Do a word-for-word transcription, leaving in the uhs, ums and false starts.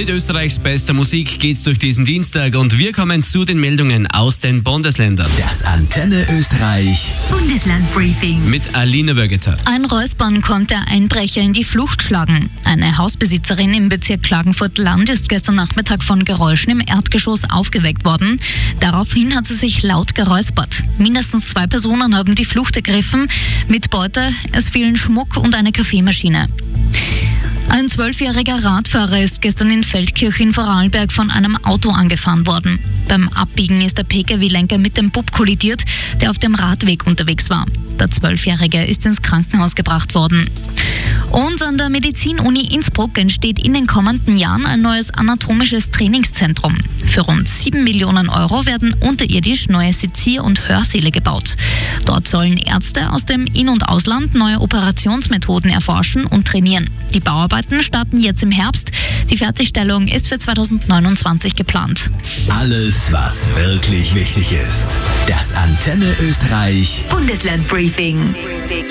Mit Österreichs bester Musik geht's durch diesen Dienstag und wir kommen zu den Meldungen aus den Bundesländern. Das Antenne Österreich Bundeslandbriefing Mit Aline Wögeter. Ein Räuspern konnte Einbrecher in die Flucht schlagen. Eine Hausbesitzerin im Bezirk Klagenfurt-Land ist gestern Nachmittag von Geräuschen im Erdgeschoss aufgeweckt worden. Daraufhin hat sie sich laut geräuspert. Mindestens zwei Personen haben die Flucht ergriffen. Mit Beute, es fehlen Schmuck und eine Kaffeemaschine. Ein zwölfjähriger Radfahrer ist gestern in Feldkirch in Vorarlberg von einem Auto angefahren worden. Beim Abbiegen ist der Pkw-Lenker mit dem Bub kollidiert, der auf dem Radweg unterwegs war. Der Zwölfjährige ist ins Krankenhaus gebracht worden. Und an der Medizin-Uni Innsbruck entsteht in den kommenden Jahren ein neues anatomisches Trainingszentrum. Für rund sieben Millionen Euro werden unterirdisch neue Sezier- und Hörsäle gebaut. Dort sollen Ärzte aus dem In- und Ausland neue Operationsmethoden erforschen und trainieren. Die Bauarbeiten starten jetzt im Herbst. Die Fertigstellung ist für zweitausendneunundzwanzig geplant. Alles, was wirklich wichtig ist. Das Antenne Österreich Bundeslandbriefing.